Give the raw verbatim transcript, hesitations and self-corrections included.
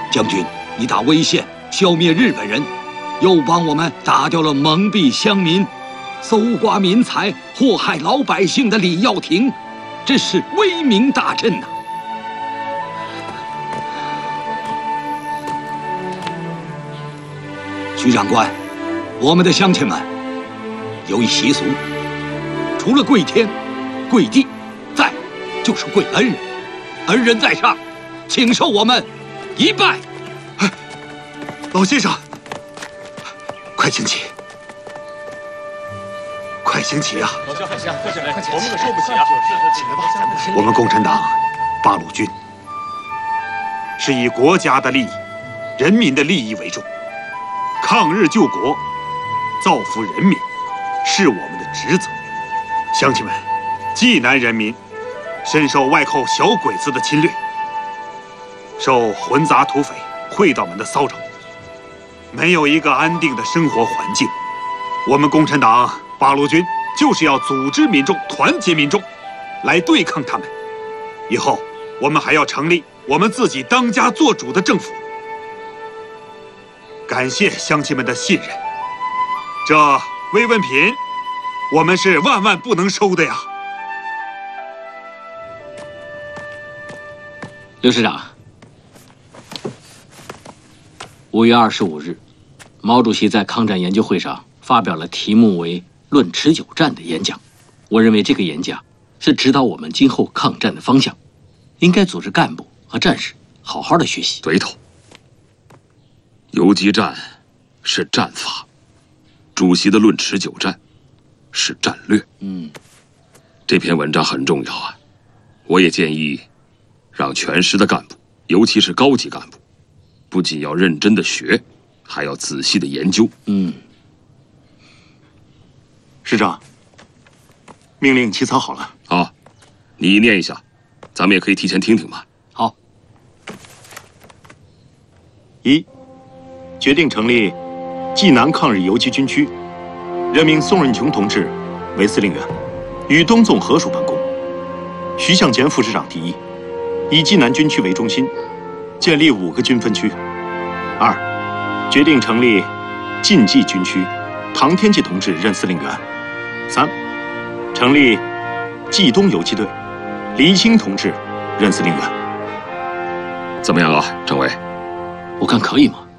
将军，你打威县消灭日本人，又帮我们打掉了蒙蔽乡民、搜刮民财、祸害老百姓的李耀庭，真是威名大振呐！徐长官，我们的乡亲们有一习俗，除了跪天、跪地，再就是跪恩人。恩人在上，请受我们一拜。 哎，老先生，快请起，快请起啊！ 老乡，老乡，快起来，快起来！我们可受不起啊！ 起来吧！我们共产党八路军是以国家的利益、人民的利益为重，抗日救国、造福人民是我们的职责。乡亲们，济南人民深受外寇小鬼子的侵略，受混杂土匪、会道们的骚扰，没有一个安定的生活环境。我们共产党八路军就是要组织民众、团结民众，来对抗他们。以后我们还要成立我们自己当家作主的政府。感谢乡亲们的信任，这慰问品我们是万万不能收的呀。 刘师长，五月二十五日，毛主席在抗战研究会上发表了题目为《论持久战》的演讲。我认为这个演讲是指导我们今后抗战的方向，应该组织干部和战士好好的学习。 对头，游击战是战法，主席的《论持久战》是战略。 嗯， 这篇文章很重要啊，我也建议让全师的干部，尤其是高级干部，不仅要认真的学，还要仔细的研究。 嗯， 师长，命令起草好了。 好，你念一下，咱们也可以提前听听嘛。 好。 一，决定成立济南抗日游击军区，任命宋润琼同志为司令员，与东总合署办公。徐向前副师长提议，以济南军区为中心，建立五个军分区。二，决定成立晋冀军区，唐天济同志任司令员。三，成立冀东游击队，黎青同志任司令员。 怎么样啊，政委？ 我看可以吗？